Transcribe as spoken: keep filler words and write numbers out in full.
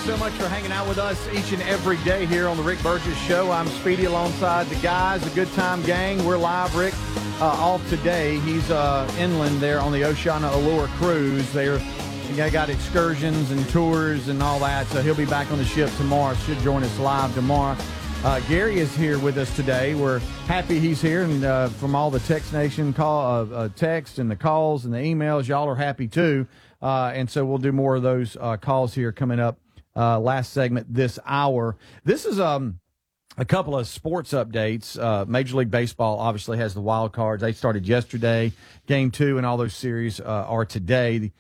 so much for hanging out with us each and every day here on the Rick Burgess Show. I'm Speedy alongside the guys, the Good Time Gang. We're live, Rick, uh, off today. He's uh, inland there on the Oceana Allure cruise. They're They got excursions and tours and all that, so he'll be back on the ship tomorrow. Should join us live tomorrow. Uh, Gary is here with us today. We're happy he's here, and uh, from all the Text Nation call, uh, uh, text and the calls and the emails, y'all are happy too. Uh, and so we'll do more of those uh, calls here coming up. Uh, last segment this hour. This is um a couple of sports updates. Uh, Major League Baseball obviously has the wild cards. They started yesterday. Game two and all those series uh, are today. The